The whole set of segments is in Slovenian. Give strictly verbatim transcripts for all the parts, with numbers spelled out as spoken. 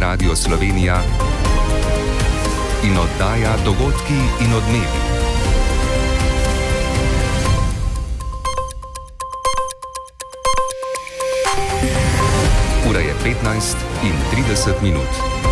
Radio Slovenija in oddaja Dogodki in odmevi. Ura je petnajst in trideset minut.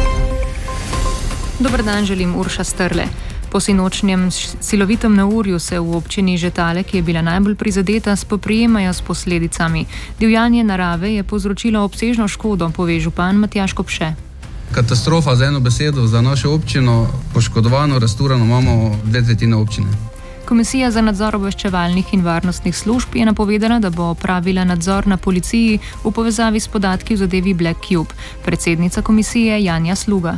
Dober dan, želim Urša Strle. Po sinočnjem silovitem neurju se v občini Žetale, ki je bila najbolj prizadeta, spoprijemajo s posledicami. Divjanje narave je povzročilo obsežno škodo, pove župan Matjaž Kopše. Katastrofa z eno besedo za našo občino, poškodovano, razturano imamo dve tretjine občine. Komisija za nadzor obveščevalnih in varnostnih služb je napovedala, da bo opravila nadzor na policiji v povezavi s podatki v zadevi Black Cube. Predsednica komisije Janja Sluga.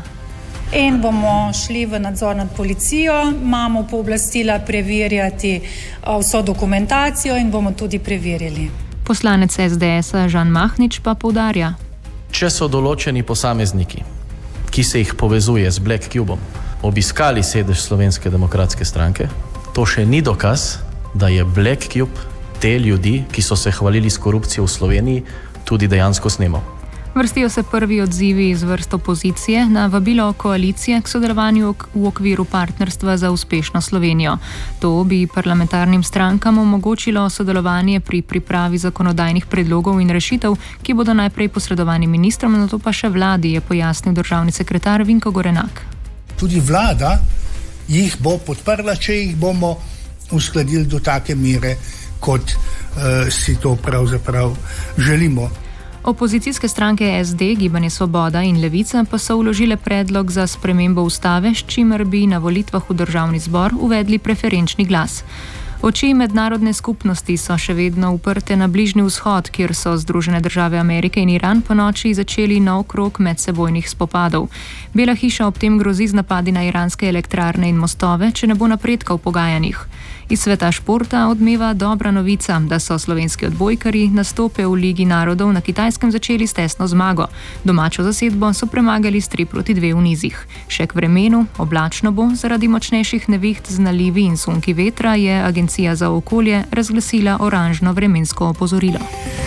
In bomo šli v nadzor nad policijo, imamo pooblastila preverjati vso dokumentacijo in bomo tudi preverili. Poslanec es de esa Žan Mahnič pa poudarja. Če so določeni posamezniki, ki se jih povezuje z Black Cubom, obiskali sedež Slovenske demokratske stranke, to še ni dokaz, da je Black Cube te ljudi, ki so se hvalili s korupcijo v Sloveniji, tudi dejansko snemal. Vrstijo se prvi odzivi iz vrst opozicije na vabilo koalicije k sodelovanju v okviru partnerstva za uspešno Slovenijo. To bi parlamentarnim strankam omogočilo sodelovanje pri pripravi zakonodajnih predlogov in rešitev, ki bodo najprej posredovani ministrom, nato pa še vladi, je pojasnil državni sekretar Vinko Gorenak. Tudi vlada jih bo podprla, če jih bomo uskladili do take mere, kot uh, si to pravzaprav želimo. Opozicijske stranke es de, Gibanje Svoboda in Levica pa so vložile predlog za spremembo ustave, s čimer bi na volitvah v državni zbor uvedli preferenčni glas. Oči mednarodne skupnosti so še vedno uprte na Bližnji vzhod, kjer so Združene države Amerike in Iran ponoči začeli nov krog medsebojnih spopadov. Bela hiša ob tem grozi z napadi na iranske elektrarne in mostove, če ne bo napredka v pogajanjih. Iz sveta športa odmeva dobra novica, da so slovenski odbojkarji nastope v Ligi narodov na Kitajskem začeli s tesno zmago. Domačo zasedbo so premagali s tri proti dve v nizih. Še k vremenu, oblačno bo, zaradi močnejših neviht z nalivi in sunki vetra je Agencija za okolje razglasila oranžno vremensko opozorilo.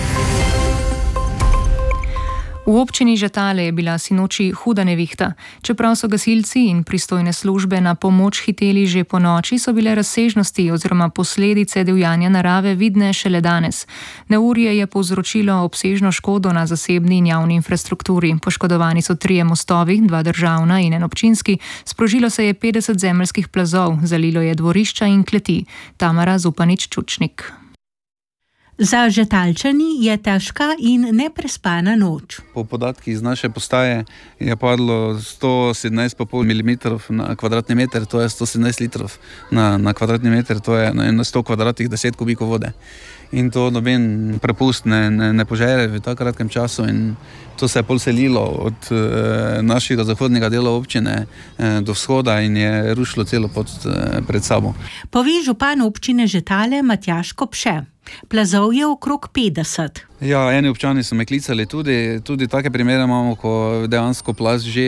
V občini Žetale je bila sinoči huda nevihta. Čeprav so gasilci in pristojne službe na pomoč hiteli že po noči, so bile razsežnosti oziroma posledice divjanja narave vidne šele danes. Neurje je povzročilo obsežno škodo na zasebni in javni infrastrukturi. Poškodovani so trije mostovi, dva državna in en občinski, sprožilo se je petdeset zemeljskih plazov, zalilo je dvorišča in kleti. Tamara Zupanič-Čučnik. Za Žetalčani je težka in neprespana noč. Po podatkih iz naše postaje je padlo sto sedemnajst pa pol milimetrov na kvadratni meter, to je sto sedemnajst litrov na, na kvadratni meter, to je na sto kvadratih deset kubikov vode. In to noben prepust ne, ne, ne požere v tako kratkem času in to se je pol selilo od e, našega zahodnega dela občine e, do vzhoda in je rušilo celo pot e, pred sabo. Pove župan občine Žetale Matjaž Kopše. Plazov je okrog petdeset. Ja, eni občani so me klicali tudi, tudi take primere imamo, ko dejansko plaz že